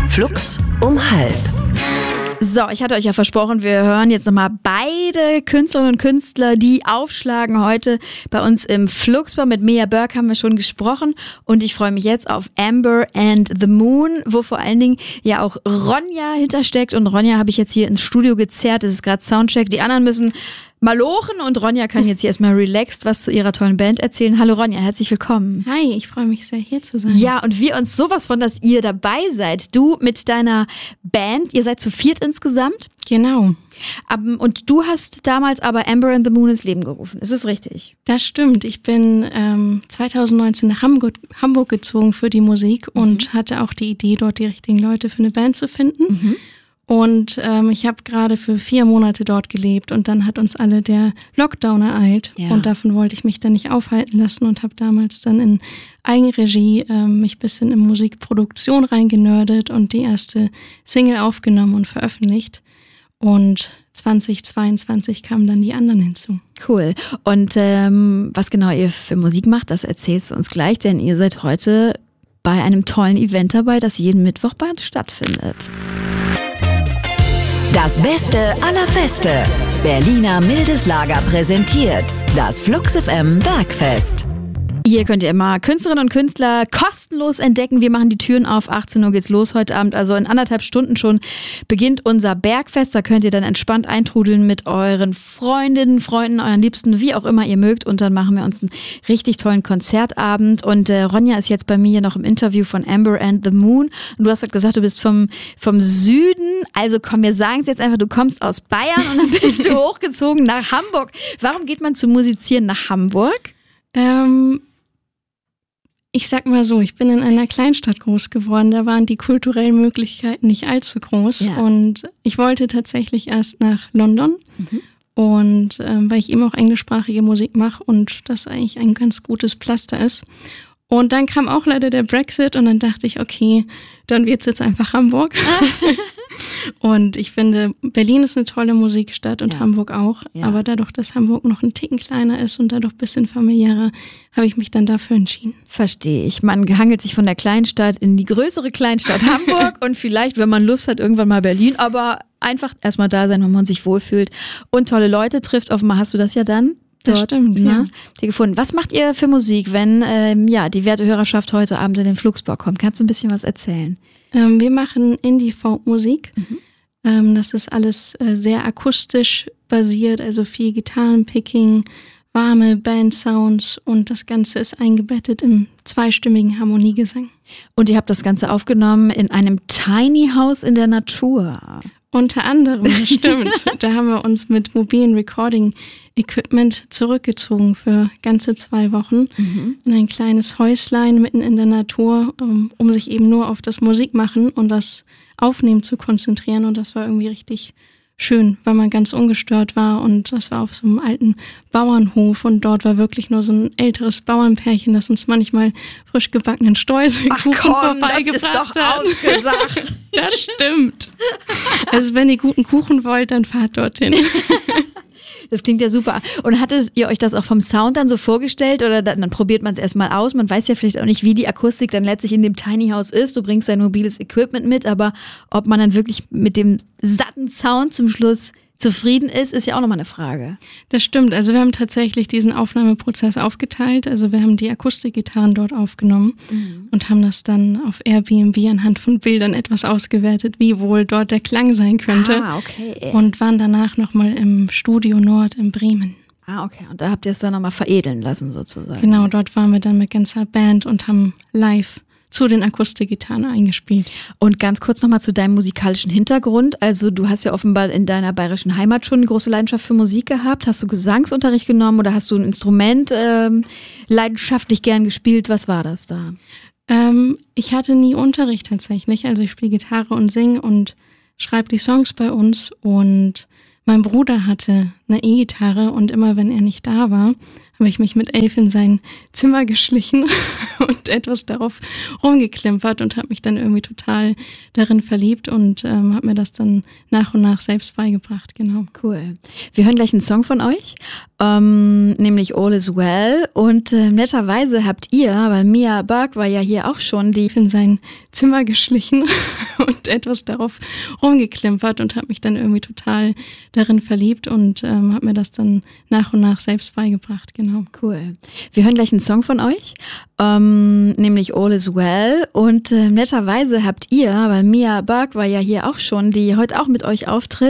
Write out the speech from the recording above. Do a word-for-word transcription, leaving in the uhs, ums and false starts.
Flux um halb. So, ich hatte euch ja versprochen, wir hören jetzt nochmal beide Künstlerinnen und Künstler, die aufschlagen heute bei uns im Fluxbar. Mit Mia Burke haben wir schon gesprochen und ich freue mich jetzt auf Amber and the Moon, wo vor allen Dingen ja auch Ronja hintersteckt. Und Ronja habe ich jetzt hier ins Studio gezerrt, es ist gerade Soundcheck. Die anderen müssen malochen und Ronja kann jetzt hier erstmal relaxed was zu ihrer tollen Band erzählen. Hallo Ronja, herzlich willkommen. Hi, ich freue mich sehr, hier zu sein. Ja, und wir uns sowas von, dass ihr dabei seid. Du mit deiner Band, ihr seid zu viert insgesamt. Genau. Und du hast damals aber Amber and the Moon ins Leben gerufen, ist es richtig? Das stimmt. Ich bin ähm, zwanzig neunzehn nach Hamburg, Hamburg gezogen für die Musik mhm. und hatte auch die Idee, dort die richtigen Leute für eine Band zu finden. Mhm. Und ähm, ich habe gerade für vier Monate dort gelebt und dann hat uns alle der Lockdown ereilt. Ja. Und davon wollte ich mich dann nicht aufhalten lassen und habe damals dann in Eigenregie ähm, mich ein bisschen in Musikproduktion reingenördet und die erste Single aufgenommen und veröffentlicht. Und zwanzig zweiundzwanzig kamen dann die anderen hinzu. Cool. Und ähm, was genau ihr für Musik macht, das erzählst du uns gleich, denn ihr seid heute bei einem tollen Event dabei, das jeden Mittwoch bei uns stattfindet. Das Beste aller Feste. Berliner Mildes Lager präsentiert das Flux F M Bergfest. Hier könnt ihr immer Künstlerinnen und Künstler kostenlos entdecken. Wir machen die Türen auf. achtzehn Uhr geht's los heute Abend. Also in anderthalb Stunden schon beginnt unser Bergfest. Da könnt ihr dann entspannt eintrudeln mit euren Freundinnen, Freunden, euren Liebsten, wie auch immer ihr mögt. Und dann machen wir uns einen richtig tollen Konzertabend. Und äh, Ronja ist jetzt bei mir hier noch im Interview von Amber and the Moon. Und du hast halt gesagt, du bist vom, vom Süden. Also komm, wir sagen es jetzt einfach, du kommst aus Bayern und dann bist du hochgezogen nach Hamburg. Warum geht man zum Musizieren nach Hamburg? Ähm... Ich sag mal so, ich bin in einer Kleinstadt groß geworden, da waren die kulturellen Möglichkeiten nicht allzu groß ja. und ich wollte tatsächlich erst nach London mhm. und ähm, weil ich eben auch englischsprachige Musik mache und das eigentlich ein ganz gutes Pflaster ist. Und dann kam auch leider der Brexit und dann dachte ich, okay, dann wird's jetzt einfach Hamburg. Und ich finde, Berlin ist eine tolle Musikstadt und ja. Hamburg auch. Ja. Aber dadurch, dass Hamburg noch ein Ticken kleiner ist und dadurch ein bisschen familiärer, habe ich mich dann dafür entschieden. Verstehe ich. Man hangelt sich von der Kleinstadt in die größere Kleinstadt Hamburg und vielleicht, wenn man Lust hat, irgendwann mal Berlin. Aber einfach erstmal da sein, wenn man sich wohlfühlt und tolle Leute trifft. Offenbar hast du das ja dann dort, das stimmt, ne, ja. dir gefunden. Was macht ihr für Musik, wenn ähm, ja, die werte Hörerschaft heute Abend in den Fluxbar kommt? Kannst du ein bisschen was erzählen? Ähm, wir machen Indie-Folk-Musik. Mhm. Ähm, das ist alles äh, sehr akustisch basiert, also viel Gitarrenpicking, warme Band-Sounds und das Ganze ist eingebettet im zweistimmigen Harmoniegesang. Und ihr habt das Ganze aufgenommen in einem Tiny House in der Natur. Unter anderem, das stimmt. Da haben wir uns mit mobilen Recording-Equipment zurückgezogen für ganze zwei Wochen mhm. in ein kleines Häuslein mitten in der Natur, um, um sich eben nur auf das Musikmachen und das Aufnehmen zu konzentrieren. Und das war irgendwie richtig schön, weil man ganz ungestört war. Und das war auf so einem alten Bauernhof und dort war wirklich nur so ein älteres Bauernpärchen, das uns manchmal frisch gebackenen Streuselkuchen vorbeigebracht das ist doch hat. Ausgedacht. Das stimmt. Also wenn ihr guten Kuchen wollt, dann fahrt dorthin. Das klingt ja super. Und hattet ihr euch das auch vom Sound dann so vorgestellt oder dann, dann probiert man es erstmal aus? Man weiß ja vielleicht auch nicht, wie die Akustik dann letztlich in dem Tiny House ist. Du bringst dein mobiles Equipment mit, aber ob man dann wirklich mit dem satten Sound zum Schluss zufrieden ist, ist ja auch nochmal eine Frage. Das stimmt. Also wir haben tatsächlich diesen Aufnahmeprozess aufgeteilt. Also wir haben die Akustikgitarren dort aufgenommen mhm. und haben das dann auf Airbnb anhand von Bildern etwas ausgewertet, wie wohl dort der Klang sein könnte. Ah, okay. Und waren danach nochmal im Studio Nord in Bremen. Ah, okay. Und da habt ihr es dann nochmal veredeln lassen sozusagen. Genau, dort waren wir dann mit ganzer Band und haben live zu den Akustikgitarren eingespielt. Und ganz kurz nochmal zu deinem musikalischen Hintergrund. Also du hast ja offenbar in deiner bayerischen Heimat schon eine große Leidenschaft für Musik gehabt. Hast du Gesangsunterricht genommen oder hast du ein Instrument ähm, leidenschaftlich gern gespielt? Was war das da? Ähm, ich hatte nie Unterricht tatsächlich. Also ich spiele Gitarre und singe und schreibe die Songs bei uns. Und mein Bruder hatte eine E-Gitarre und immer wenn er nicht da war, habe ich mich mit elf in sein Zimmer geschlichen und etwas darauf rumgeklimpert und habe mich dann irgendwie total darin verliebt und ähm, habe mir das dann nach und nach selbst beigebracht, genau. Cool. Wir hören gleich einen Song von euch, ähm, nämlich All is Well, und äh, netterweise habt ihr, weil Mia Burke war ja hier auch schon, die in sein Zimmer geschlichen und etwas darauf rumgeklimpert und habe mich dann irgendwie total darin verliebt und ähm, habe mir das dann nach und nach selbst beigebracht, genau. Cool. Wir hören gleich einen Song von euch, ähm, nämlich All is Well, und äh, netterweise habt ihr, weil Mia Burke war ja hier auch schon, die heute auch mit euch auftritt,